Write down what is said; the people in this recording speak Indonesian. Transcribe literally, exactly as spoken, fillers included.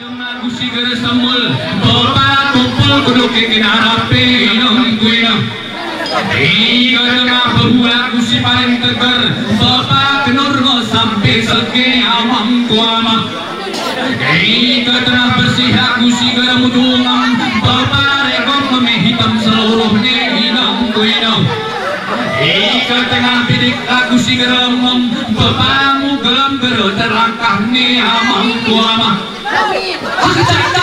Gusi gara semul, bapak kumpul kudu kekenarape inong kuinong. Iga tengah berbuat gusi paling tegar, bapak kenur ngo sampai seke amam kuama. Iga tengah bersihat gusi gara mudungang, bapak rekong meme hitam seluruhnya inong kuinong. Iga tengah bidik aku si geremem, bapak mu gelam gero terlangkah ni amam kuama.